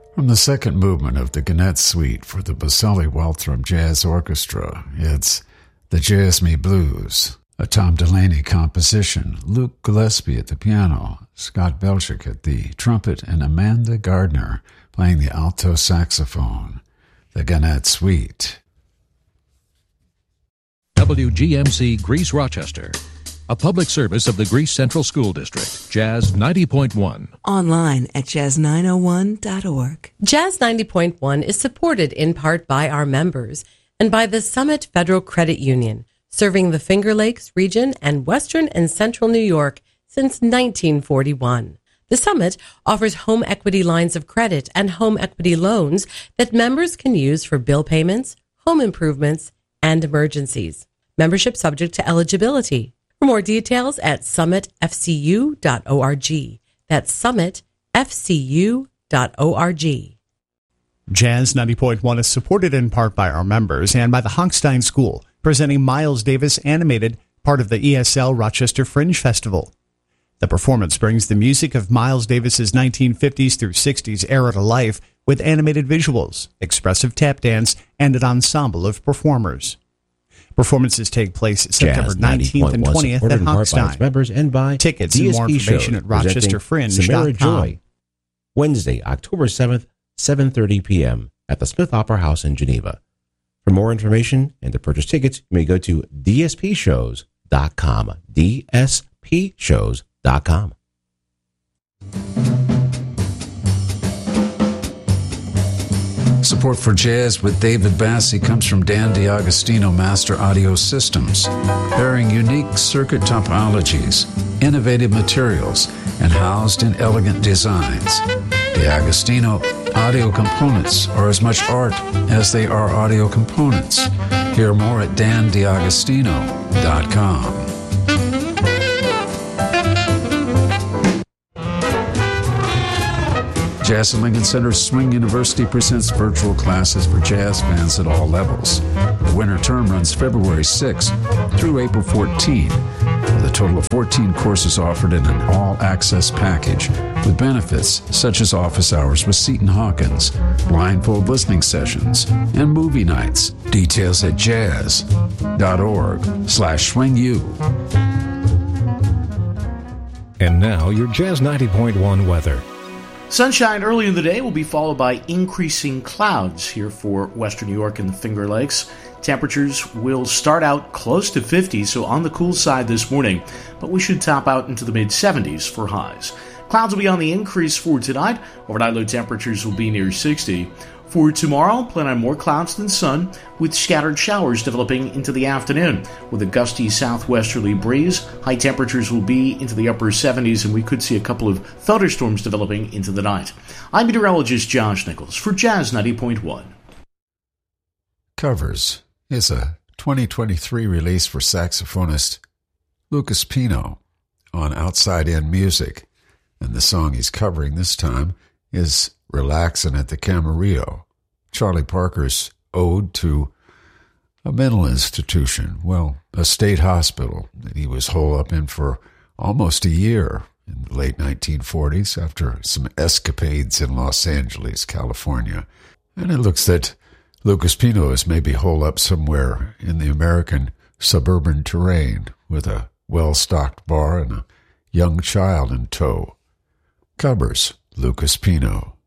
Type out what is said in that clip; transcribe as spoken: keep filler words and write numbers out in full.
From the second movement of the Gannett Suite for the Boselli-Waltham Jazz Orchestra, it's The Jazz Me Blues, a Tom Delaney composition, Luke Gillespie at the piano, Scott Belchick at the trumpet, and Amanda Gardner playing the alto saxophone. The Gannett Suite. W G M C Greece Rochester, a public service of the Greece Central School District, Jazz ninety point one. Online at jazz nine oh one dot org. Jazz ninety point one is supported in part by our members and by the Summit Federal Credit Union, serving the Finger Lakes region and western and central New York since nineteen forty-one. The Summit offers home equity lines of credit and home equity loans that members can use for bill payments, home improvements, and emergencies. Membership subject to eligibility. For more details at summit f c u dot org. That's summit f c u dot org. Jazz ninety point one is supported in part by our members and by the Hochstein School, presenting Miles Davis Animated, part of the E S L Rochester Fringe Festival. The performance brings the music of Miles Davis's nineteen fifties through sixties era to life with animated visuals, expressive tap dance, and an ensemble of performers. Performances take place September nineteenth and twentieth at Hochstein. Members and by Tickets D S P and more information shows, at rochester fringe dot Samara com. Joy, Wednesday, October seventh, seven thirty p.m. at the Smith Opera House in Geneva. For more information and to purchase tickets, you may go to d s p shows dot com. d s p shows dot com. Support for Jazz with David Bassi comes from Dan DiAgostino Master Audio Systems, pairing unique circuit topologies, innovative materials, and housed in elegant designs. DiAgostino audio components are as much art as they are audio components. Hear more at dan diagostino dot com. Jazz at Lincoln Center's Swing University presents virtual classes for jazz fans at all levels. The winter term runs February sixth through April fourteenth, with a total of fourteen courses offered in an all-access package with benefits such as office hours with Seton Hawkins, blindfold listening sessions, and movie nights. Details at jazz dot org slash swing u. And now your Jazz ninety point one weather. Sunshine early in the day will be followed by increasing clouds here for western New York and the Finger Lakes. Temperatures will start out close to fifty, so on the cool side this morning, but we should top out into the mid seventies for highs. Clouds will be on the increase for tonight. Overnight low temperatures will be near sixty. For tomorrow, plan on more clouds than sun, with scattered showers developing into the afternoon. With a gusty southwesterly breeze, high temperatures will be into the upper seventies, and we could see a couple of thunderstorms developing into the night. I'm meteorologist Josh Nichols for Jazz ninety point one. Covers is a twenty twenty-three release for saxophonist Lucas Pino on Outside In Music, and the song he's covering this time is Relaxin' at the Camarillo, Charlie Parker's ode to a mental institution, well, a state hospital that he was holed up in for almost a year in the late nineteen forties after some escapades in Los Angeles, California. And it looks that Lucas Pino is maybe holed up somewhere in the American suburban terrain with a well-stocked bar and a young child in tow. Covers, Lucas Pino.